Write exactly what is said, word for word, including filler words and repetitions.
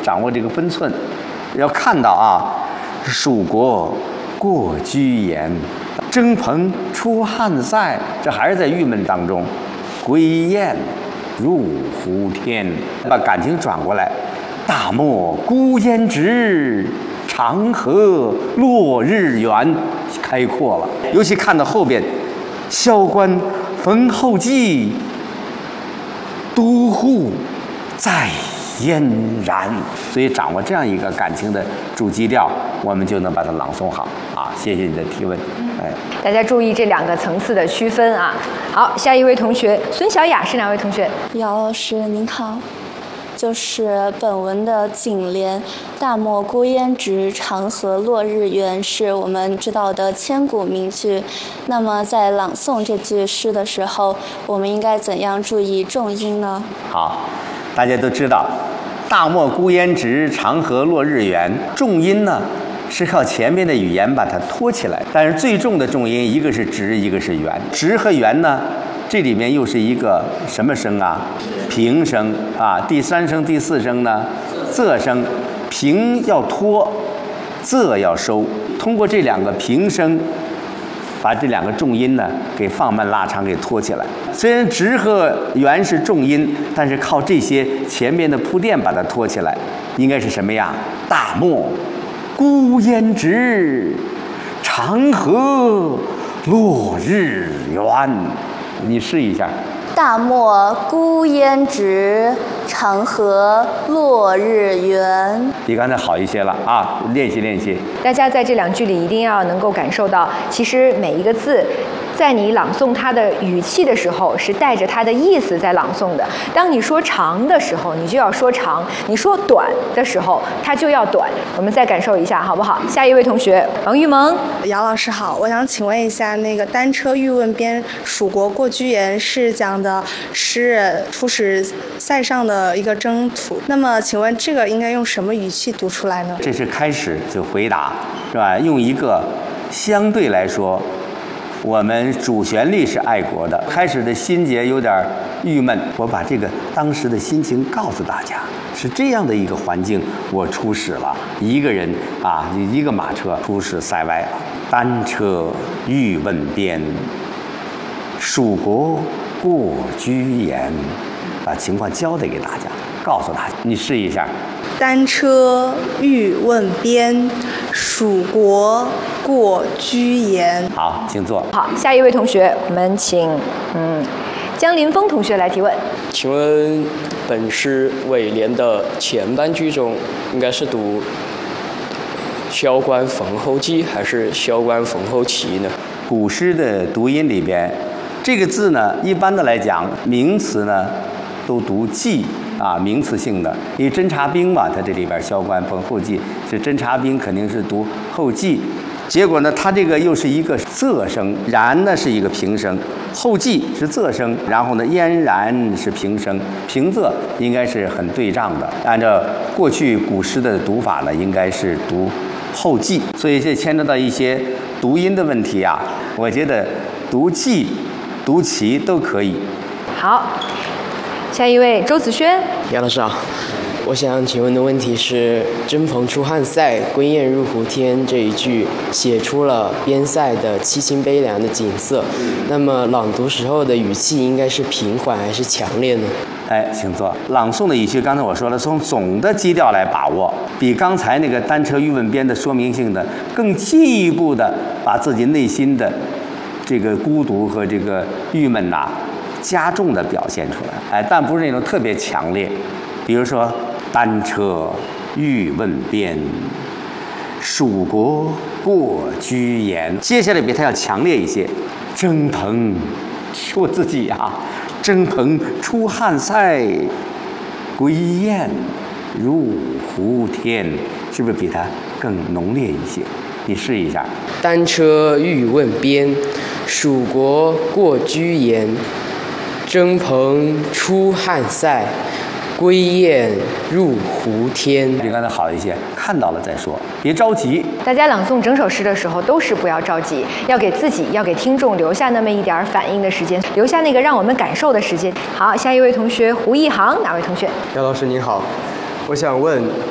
掌握这个分寸。要看到啊，蜀国过居延，征蓬出汉塞，这还是在郁闷当中。归雁入胡天，把感情转过来。大漠孤烟直，长河落日圆，开阔了。尤其看到后边，萧关逢候骑，都护在嫣然。所以掌握这样一个感情的主基调，我们就能把它朗诵好啊！谢谢你的提问。哎， 大家注意这两个层次的区分啊。好，下一位同学孙小雅是哪位同学？ 姚老师您好。就是本文的颈联“大漠孤烟直，长河落日圆”是我们知道的千古名句。那么在朗诵这句诗的时候，我们应该怎样注意重音呢？ 好，大家都知道“大漠孤烟直，长河落日圆”，重音呢是靠前面的语言把它托起来，但是最重的重音一个是直，一个是圆。直和圆呢，这里面又是一个什么声啊？平声啊，第三声、第四声呢，仄声，平要拖，仄要收。通过这两个平声，把这两个重音呢给放慢、拉长、给拖起来。虽然直和圆是重音，但是靠这些前面的铺垫把它拖起来，应该是什么呀？大漠孤烟直，长河落日圆。你试一下。 大漠孤烟直，长河落日圆。 比刚才好一些了啊！练习练习。 大家在这两句里一定要能够感受到，其实每一个字，在你朗诵它的语气的时候，是带着它的意思在朗诵的。当你说长的时候，你就要说长；你说短的时候，它就要短。我们再感受一下，好不好？下一位同学王玉萌。 姚老师好，我想请问一下，那个单车欲问边，蜀国过居延是讲的诗人出使塞上的一个征途。那么，请问这个应该用什么语气读出来呢？ 这是开始就回答，是吧？用一个相对来说，我们主旋律是爱国的，开始的心结有点郁闷，我把这个当时的心情告诉大家，是这样的一个环境，我出使了，一个人啊，一个马车出使塞外了。单车欲问边，蜀国过居延，把情况交代给大家，告诉大家，你试一下。 单车欲问边，蜀国过居延。 好，请坐。 好，下一位同学，我们请嗯江林峰同学来提问。 请问本诗尾联的前半句中，应该是读萧关逢候骑还是萧关逢候骑呢？ 古诗的读音里边，这个字呢，一般的来讲，名词呢都读骑啊，名词性的。因为侦察兵嘛，它这里边萧关逢候骑是侦察兵，肯定是读候骑。结果呢，它这个又是一个仄声，然呢是一个平声，后继是仄声，然后呢嫣然是平声，平仄应该是很对仗的。按照过去古诗的读法呢，应该是读后继，所以这牵扯到一些读音的问题啊。我觉得读继、读齐都可以。 好，下一位周子轩。 杨老师好。我想请问的问题是“征蓬出汉塞，归雁入胡天”这一句写出了边塞的凄清悲凉的景色。那么朗读时候的语气应该是平缓还是强烈呢？ 哎，请坐。朗诵的语气，刚才我说了，从总的基调来把握，比刚才那个单车欲问边的说明性的更进一步的把自己内心的这个孤独和这个郁闷呐、啊，加重的表现出来。哎，但不是那种特别强烈。比如说。单车欲问边，蜀国过居延。接下来比它要强烈一些。征蓬，我自己啊，征蓬出汉塞，归雁入胡天，是不是比它更浓烈一些？你试一下。 单车欲问边，蜀国过居延。征蓬出汉塞，归雁入胡天。 比刚才好一些，看到了再说，别着急。 大家朗诵整首诗的时候都是不要着急，要给自己、要给听众留下那么一点反应的时间，留下那个让我们感受的时间。好，下一位同学胡一航，哪位同学？ 姚老师您好，我想问